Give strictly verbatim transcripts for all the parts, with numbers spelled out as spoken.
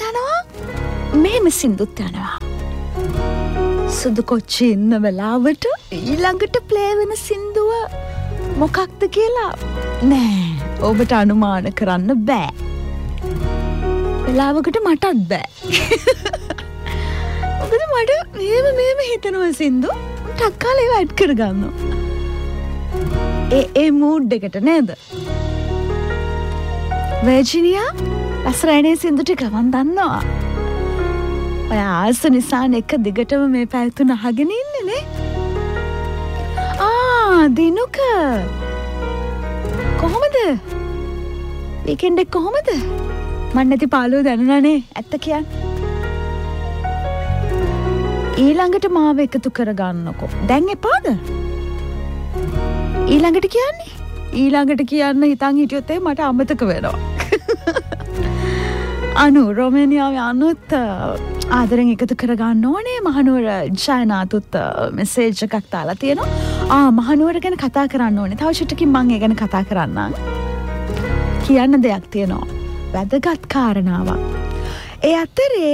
යනවා. මෙහෙම සින්දුත් යනවා. සුදු කොච්චි ඉන්න වෙලාවට ඊළඟට ප්ලේ වෙන සින්දුව මොකක්ද කියලා නෑ ඔබට අනුමාන කරන්න බෑ. වෙලාවකට මටත් බෑ. මොකද මට මෙහෙම මෙහෙම හිතනවා සින්දු ටක් කාලා ඒව ඇඩ් කරගන්නවා. ඒ ඒ මූඩ් එකට නේද? වර්ජිනියා ලස්සනනේ සින්දු ටික මන් දන්නවා. ඔය ආස නිසා එක දිගටම මේ පැය තුන අහගෙන ඉන්නේ නේ. ආ දිනුක කොහොමද? වීකෙන්ඩ් එක කොහොමද? මන් නැති පාළුව දැනුණානේ ඇත්ත කියන්න. ඊළඟට මාව එකතු කරගන්නකො. දැන් එපාද? ඊළඟට කියන්නේ? ඊළඟට කියන්න හිතන් හිටියොත් ඒ මට අමතක වෙනවා. අනු රොමේනියාවේ අනුත් ආදරෙන් එකතු කරගන්න ඕනේ. මහනුවර ජයනාතුත් මෙසේජ් එකක් දාලා තියෙනවා. ආ මහනුවර ගැන කතා කරන්න ඕනේ. තව චුට්ටකින් මම ඒ ගැන කතා කරන්නම්. කියන්න දෙයක් තියෙනවා. වැදගත් කාරණාවක්. ඒ අතරේ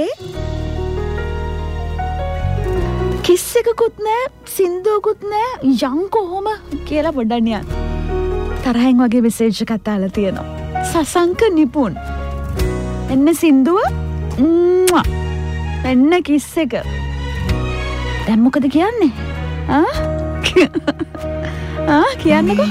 කිස් එකකුත් නෑ සින්දුවකුත් නෑ යන් කොහොම කියලා පොඩ්ඩක් නියන්. තරහෙන් වගේ මෙසේජ් එකක් දාලා තියෙනවා. සසංක නිපුන්. එන්න සින්දුව එන්න කිස් එක. දැන් මොකද කියන්නේ? ආ ආ කියන්නකෝ.